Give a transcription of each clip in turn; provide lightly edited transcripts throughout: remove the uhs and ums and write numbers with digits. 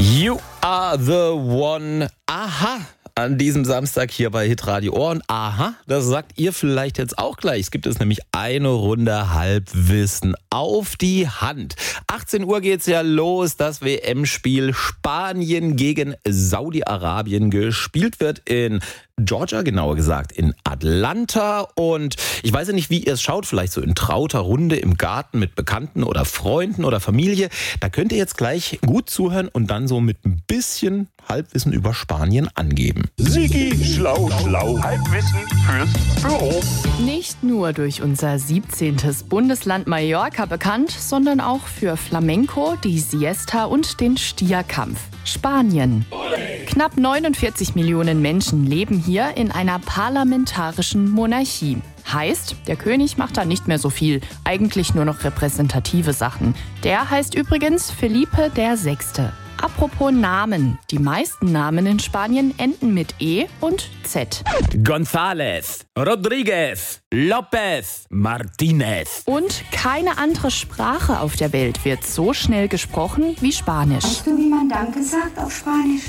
You are the one. Aha. An diesem Samstag hier bei Hitradio Ohr. Und aha, das sagt ihr vielleicht jetzt auch gleich. Es gibt nämlich eine Runde Halbwissen auf die Hand. 18 Uhr geht's ja los. Das WM-Spiel Spanien gegen Saudi-Arabien. Gespielt wird in Georgia, genauer gesagt in Atlanta. Und ich weiß ja nicht, wie ihr es schaut, vielleicht so in trauter Runde im Garten mit Bekannten oder Freunden oder Familie. Da könnt ihr jetzt gleich gut zuhören und dann so mit ein bisschen Halbwissen über Spanien angeben. Sigi, schlau, Halbwissen fürs Büro. Nicht nur durch unser 17. Bundesland Mallorca bekannt, sondern auch für Flamenco, die Siesta und den Stierkampf. Spanien. Knapp 49 Millionen Menschen leben hier in einer parlamentarischen Monarchie. Heißt, der König macht da nicht mehr so viel, eigentlich nur noch repräsentative Sachen. Der heißt übrigens Felipe VI. Apropos Namen. Die meisten Namen in Spanien enden mit E und Z. González, Rodríguez, López, Martínez. Und keine andere Sprache auf der Welt wird so schnell gesprochen wie Spanisch. Weißt du, wie man Danke sagt auf Spanisch?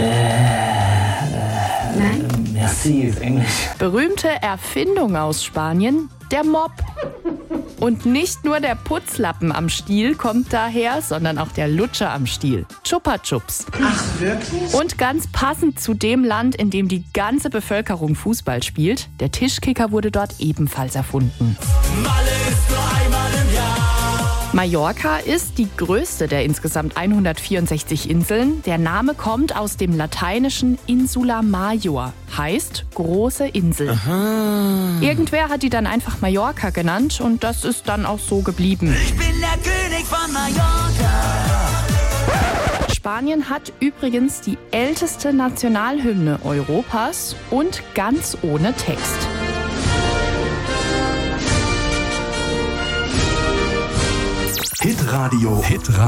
Nein? Merci ist Englisch. Berühmte Erfindung aus Spanien, der Mopp. Und nicht nur der Putzlappen am Stiel kommt daher, sondern auch der Lutscher am Stiel. Chupa Chups. Ach, wirklich? Und ganz passend zu dem Land, in dem die ganze Bevölkerung Fußball spielt, der Tischkicker wurde dort ebenfalls erfunden. Mallorca ist die größte der insgesamt 164 Inseln. Der Name kommt aus dem lateinischen Insula Major, heißt große Insel. Aha. Irgendwer hat die dann einfach Mallorca genannt und das ist dann auch so geblieben. Ich bin der König von Mallorca. Spanien hat übrigens die älteste Nationalhymne Europas und ganz ohne Text. Hitradio.